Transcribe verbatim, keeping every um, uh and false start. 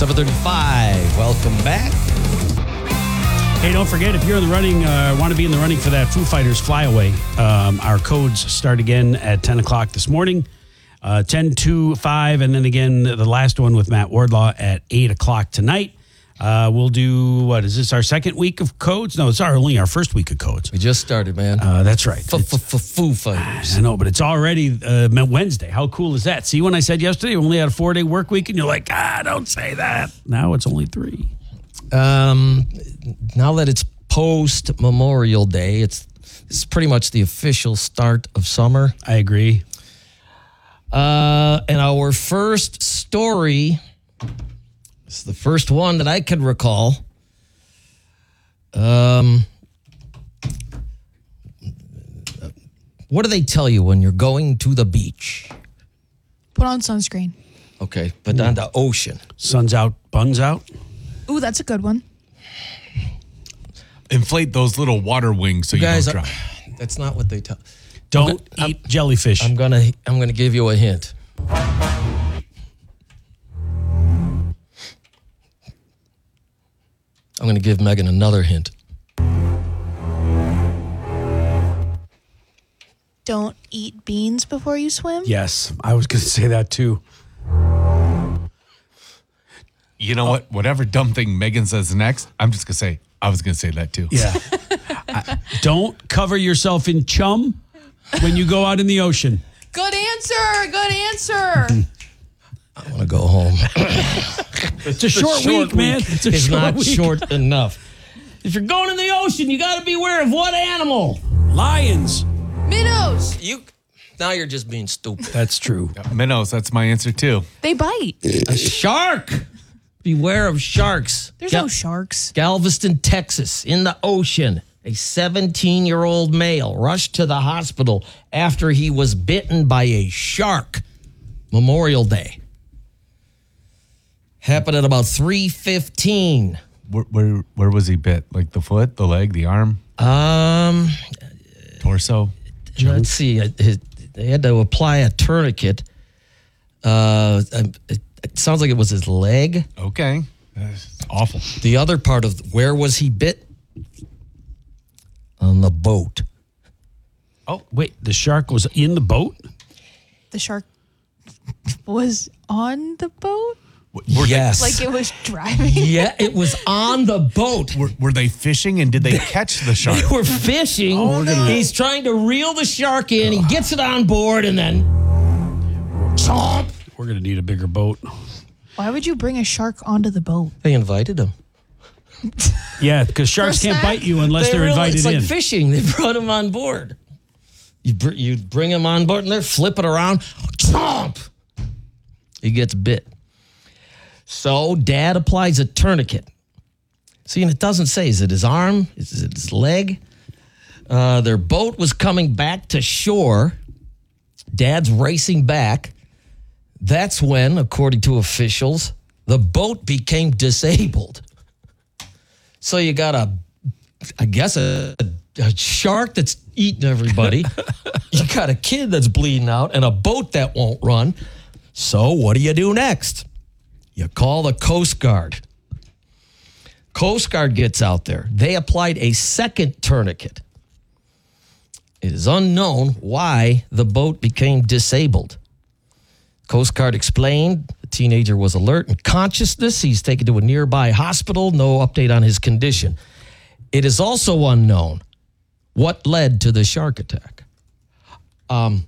seven thirty-five. Welcome back. Hey, don't forget, if you're in the running, uh, want to be in the running for that Foo Fighters Flyaway, um, our codes start again at ten o'clock this morning, uh, ten to five, and then again, the last one with Matt Wardlaw at eight o'clock tonight. Uh, we'll do, what, is this our second week of codes? No, it's our, only our first week of codes. We just started, man. Uh, that's right. Foo Fighters. I know, but it's already uh, Wednesday. How cool is that? See, when I said yesterday we only had a four-day work week, and you're like, ah, don't say that. Now it's only three. Um, now that it's post Memorial Day, it's it's pretty much the official start of summer. I agree. Uh, and our first story is the first one that I can recall. Um, what do they tell you when you're going to the beach? Put on sunscreen. Okay, but on the ocean. Sun's out, buns out. Ooh, that's a good one. Inflate those little water wings so you, guys, don't uh, drown. that's not what they tell. Don't I'm- eat jellyfish. I'm gonna I'm gonna give you a hint. I'm gonna give Megan another hint. Don't eat beans before you swim. Yes, I was going to say that too. You know what? Whatever dumb thing Megan says next, I'm just going to say, I was going to say that too. Yeah. I, don't cover yourself in chum when you go out in the ocean. Good answer. Good answer. I want to go home. It's a short, short week, man. week It's a is short not week. short enough. If you're going in the ocean, you got to be aware of what animal? Lions. Minnows. You. Now you're just being stupid. That's true. Minnows, that's my answer too. They bite. A shark. Beware of sharks. There's Gal- no sharks. Galveston, Texas, in the ocean. A seventeen-year-old male rushed to the hospital after he was bitten by a shark. Memorial Day. Happened at about three fifteen. Where, where where was he bit? Like the foot, the leg, the arm, Um, torso? let's see. It- it- They had to apply a tourniquet. Uh, it, it sounds like it was his leg. Okay. That's awful. The other part of where was he bit? On the boat. Oh, wait. The shark was in the boat? The shark was on the boat. Were Yes. Like it was driving. Yeah, it was on the boat. They, were, were they fishing and did they catch the shark? They were fishing. He's trying to reel the shark in. He gets it on board and then chomp. We're going to need a bigger boat. Why would you bring a shark onto the boat? They invited him. Yeah, because sharks For a can't snack? bite you unless They they're really- invited it's like in. fishing. They brought him on board. You br- you bring him on board and they're flipping around. Chomp. He gets bit. So dad applies a tourniquet. See, and it doesn't say, is it his arm? Is it his leg? Uh, their boat was coming back to shore. Dad's racing back. That's when, according to officials, the boat became disabled. So you got a, I guess, a, a shark that's eating everybody. You got a kid that's bleeding out and a boat that won't run. So what do you do next? You call the Coast Guard. Coast Guard gets out there. They applied a second tourniquet. It is unknown why the boat became disabled. Coast Guard explained the teenager was alert and consciousness. He's taken to a nearby hospital. No update on his condition. It is also unknown what led to the shark attack. Um,